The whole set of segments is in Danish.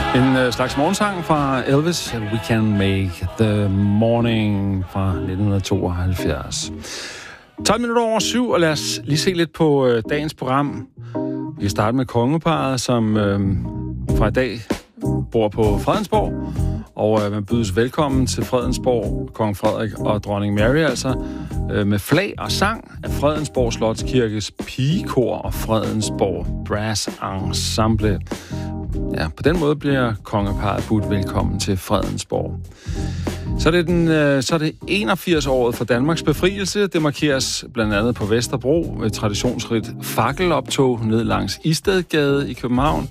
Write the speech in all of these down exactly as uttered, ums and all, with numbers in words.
En øh, slags morgensang fra Elvis, We Can Make the Morning fra nitten tooghalvfjerds. tolv minutter over syv, og lad os lige se lidt på øh, dagens program. Vi kan starte med kongeparret, som øh, fra i dag bor på Fredensborg, og øh, man bydes velkommen til Fredensborg, kong Frederik og dronning Mary, altså øh, med flag og sang af Fredensborg Slotskirkes pigekor og Fredensborg Brass Ensemble. Ja, på den måde bliver kongeparret budt velkommen til Fredensborg. Så er det, den, så er det enogfirs-året for Danmarks befrielse. Det markeres blandt andet på Vesterbro med traditionsrigt fakkeloptog ned langs Istedgade i København.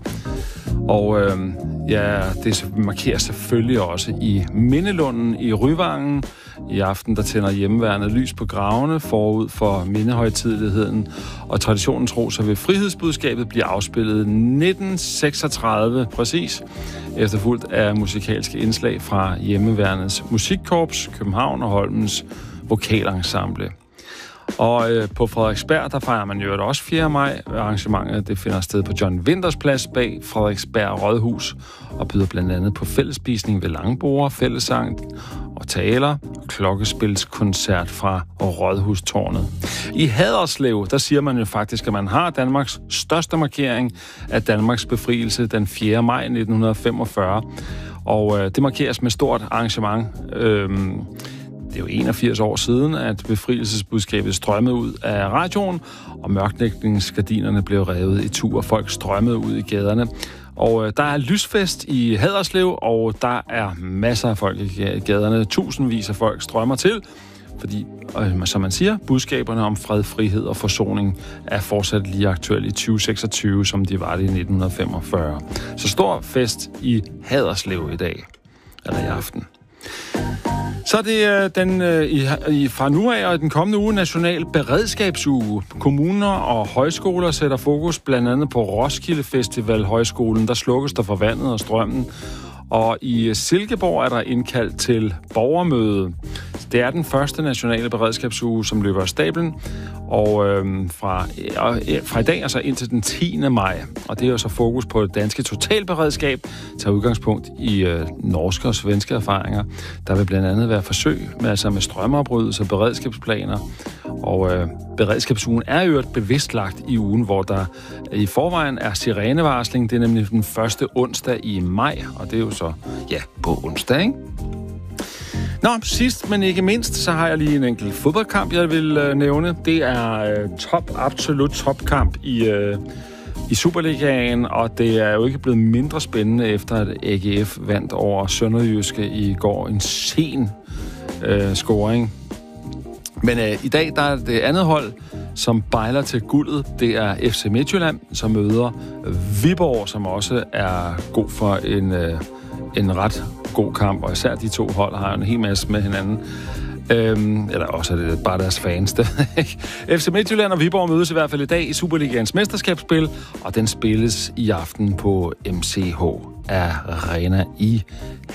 Og øh, ja, det markeres selvfølgelig også i Mindelunden i Ryvangen. I aften der tænder hjemmeværnet lys på gravene forud for mindehøjtideligheden. Og traditionen tro, så vil frihedsbudskabet blive afspillet nitten seksogtredive præcis, efterfulgt af musikalske indslag fra hjemmeværnets musikkorps, København og Holmens vokalensemble. Og øh, på Frederiksberg, der fejrer man jo også fjerde maj. Arrangementet det finder sted på John Winters Plads bag Frederiksberg Rådhus og byder blandt andet på fællesspisning ved langbord, fællessang og taler og klokkespilskoncert fra Rådhustårnet. I Haderslev, der siger man jo faktisk, at man har Danmarks største markering af Danmarks befrielse den fjerde maj nitten femogfyrre. Og øh, det markeres med stort arrangement. Øhm, Det er jo enogfirs år siden, at befrielsesbudskabet strømmede ud af radioen, og mørklægningsgardinerne blev revet i tur, og folk strømmede ud i gaderne. Og øh, der er lysfest i Haderslev, og der er masser af folk i gaderne. Tusindvis af folk strømmer til, fordi, øh, som man siger, budskaberne om fred, frihed og forsoning er fortsat lige aktuelle i tyve seksogtyve, som de var det i nitten femogfyrre. Så stor fest i Haderslev i dag, eller i aften. Så er det den, i, fra nu af og den kommende uge national beredskabsuge. Kommuner og højskoler sætter fokus blandt andet på Roskilde Festival Højskolen. Der slukkes der for vandet og strømmen. Og i Silkeborg er der indkaldt til borgermøde. Det er den første nationale beredskabsuge, som løber af stablen. Og øhm, fra, og, fra i dag altså indtil den tiende maj. Og det er jo så fokus på det danske totalberedskab, tager udgangspunkt i øh, norske og svenske erfaringer. Der vil blandt andet være forsøg med, altså med strømafbrydelser, beredskabsplaner. Og øh, beredskabsugen er jo et bevidst lagt i ugen, hvor der i forvejen er sirenevarsling. Det er nemlig den første onsdag i maj, og det er jo så, ja, på onsdag, ikke? Nå, sidst, men ikke mindst, så har jeg lige en enkelt fodboldkamp, jeg vil øh, nævne. Det er øh, top, absolut topkamp i, øh, i Superligaen, og det er jo ikke blevet mindre spændende, efter at A G F vandt over Sønderjyske i går. En sen øh, scoring. Men øh, i dag, der er det andet hold, som bejler til guldet. Det er F C Midtjylland, som møder Viborg, som også er god for en, øh, en ret god kamp. Og især de to hold har en hel masse med hinanden. Øhm, eller også er det bare deres fans. F C Midtjylland og Viborg mødes i hvert fald i dag i Superligaens mesterskabsspil, og den spilles i aften på M C H Arena i